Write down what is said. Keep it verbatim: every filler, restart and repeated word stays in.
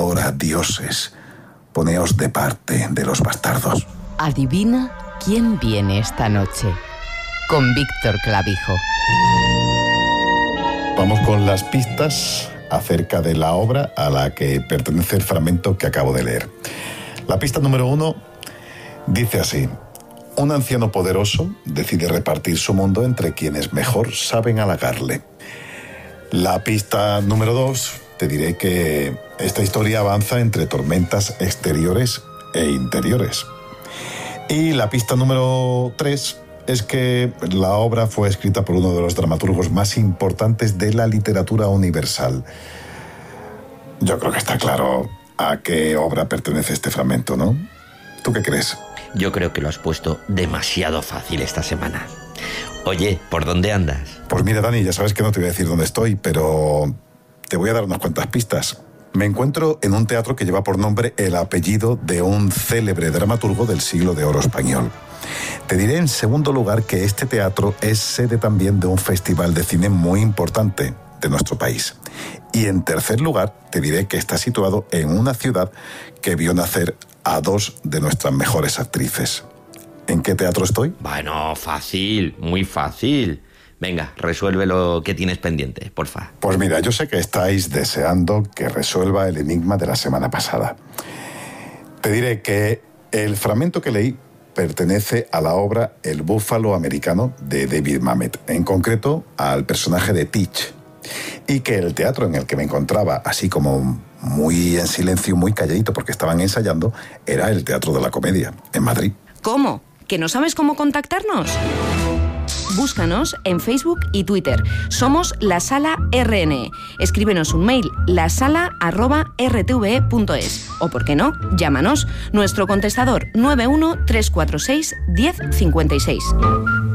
ahora, dioses, poneos de parte de los bastardos. Adivina quién viene esta noche. Con Víctor Clavijo. Vamos con las pistas acerca de la obra a la que pertenece el fragmento que acabo de leer. La pista número uno dice así: un anciano poderoso decide repartir su mundo entre quienes mejor saben halagarle. La pista número dos, te diré que esta historia avanza entre tormentas exteriores e interiores. Y la pista número tres es que la obra fue escrita por uno de los dramaturgos más importantes de la literatura universal. Yo creo que está claro a qué obra pertenece este fragmento, ¿no? ¿Tú qué crees? Yo creo que lo has puesto demasiado fácil esta semana. Oye, ¿por dónde andas? Pues mira, Dani, ya sabes que no te voy a decir dónde estoy, pero te voy a dar unas cuantas pistas. Me encuentro en un teatro que lleva por nombre el apellido de un célebre dramaturgo del siglo de oro español. Te diré en segundo lugar que este teatro es sede también de un festival de cine muy importante de nuestro país. Y en tercer lugar, te diré que está situado en una ciudad que vio nacer a dos de nuestras mejores actrices. ¿En qué teatro estoy? Bueno, fácil, muy fácil. Venga, resuelve lo que tienes pendiente, porfa. Pues mira, yo sé que estáis deseando que resuelva el enigma de la semana pasada. Te diré que el fragmento que leí pertenece a la obra El búfalo americano de David Mamet, en concreto al personaje de Teach, y que el teatro en el que me encontraba, así como muy en silencio, muy calladito porque estaban ensayando, era el Teatro de la Comedia, en Madrid. ¿Cómo? ¿Que no sabes cómo contactarnos? Búscanos en Facebook y Twitter. Somos La Sala R N E. Escríbenos un mail, lasala arroba r t v e punto es. O, ¿por qué no?, llámanos. Nuestro contestador nueve uno tres cuatro seis uno cero cinco seis.